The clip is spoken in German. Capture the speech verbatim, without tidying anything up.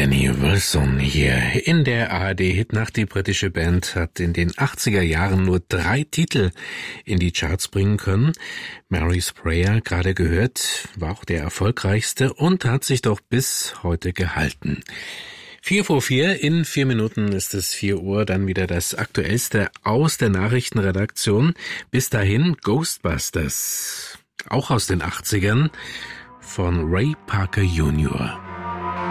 Danny Wilson hier in der A R D-Hitnacht. Die britische Band hat in den achtziger Jahren nur drei Titel in die Charts bringen können. Mary's Prayer, gerade gehört, war auch der erfolgreichste und hat sich doch bis heute gehalten. Vier vor vier, in vier Minuten ist es vier Uhr, dann wieder das Aktuellste aus der Nachrichtenredaktion. Bis dahin Ghostbusters, auch aus den achtzigern, von Ray Parker Junior